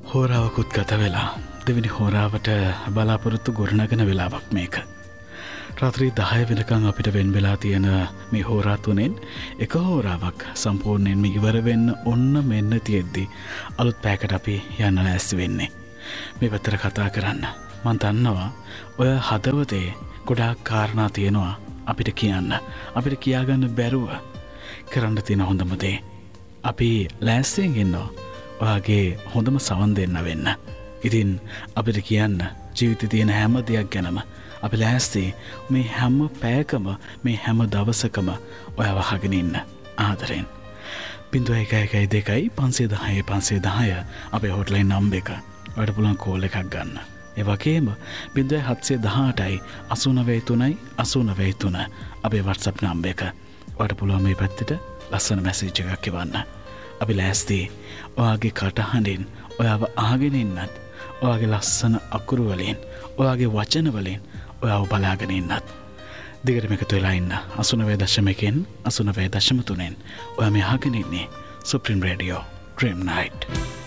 හෝරාවකුත් ගත වෙලා දෙවෙනි හෝරාවට බලාපොරොත්තු ගොඩනගෙන වෙලාවක් මේක. රාත්‍රී 10 වෙනකන් අපිට වෙන් වෙලා තියෙන මේ හෝරා තුනෙන් එක හෝරාවක් සම්පූර්ණයෙන්ම ඉවර වෙන්න ඔන්න මෙන්න තියෙද්දි අලුත් පැයකට අපි යන්න ලෑස්ති වෙන්නේ. මේ පැත්තට කතා කරන්න. මම දන්නවා ඔය හදවතේ ගොඩාක් කාරණා තියෙනවා අපිට කියන්න. අපිට කියාගන්න බැරුව කරන්න තියෙන හොඳම දේ. අපි ලෑස්තියෙන් ඉන්නවා. ඔයාගේ හොඳම සවන් දෙන්න වෙන්න. ඉතින් අපිට කියන්න ජීවිතේ තියෙන හැම දෙයක් ගැනම අපි ලෑස්ති මේ හැම පැයකම මේ හැම දවසකම ඔයාව අහගෙන ඉන්න ආදරෙන්. 0112 510 510 අපේ හොට්ලයින් නම්බර් එක. ඔයාලට පුළුවන් කෝල් එකක් ගන්න. ඒ වගේම 0718යි 893යි 893 අපේ WhatsApp නම්බර් එක. ඔයාලට පුළුවන් මේ පැත්තට ලස්සන මැසේජ් එකක් එවන්න. අපි ලෑස්ති ඔයාගේ කටහඬින් ඔයාව අහගෙන ඉන්නත්, ඔයාගේ ලස්සන අකුරු වලින්, ඔයාගේ වචන වලින් ඔයාව බලාගෙන ඉන්නත්. දිගටම එකතු වෙලා ඉන්න 89.1න් 89.3න් ඔයා මේ අහගෙන ඉන්නේ Supreme Radio Dream Night.